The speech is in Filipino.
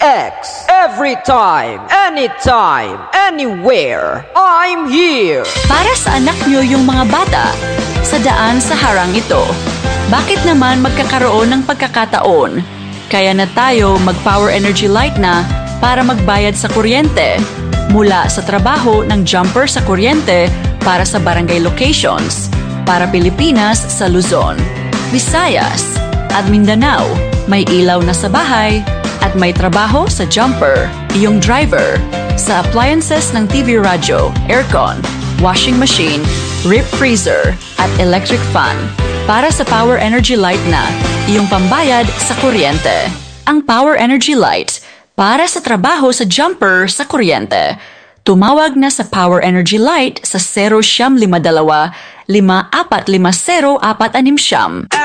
X. Every time, anytime, anywhere, I'm here. Para sa anak nyo yung mga bata, sa daan sa harang ito. Bakit naman magkakaroon ng pagkakataon? Kaya na tayo mag-Power Energy Light na para magbayad sa kuryente. Mula sa trabaho ng jumper sa kuryente para sa barangay locations. Para Pilipinas sa Luzon, Visayas at Mindanao. May ilaw na sa bahay at may trabaho sa jumper, iyong driver, sa appliances ng TV radyo, aircon, washing machine, rip freezer at electric fan. Para sa Power Energy Light na, iyong pambayad sa kuryente. Ang Power Energy Light para sa trabaho sa jumper sa kuryente. Tumawag na sa Power Energy Light sa 0952 5450 469.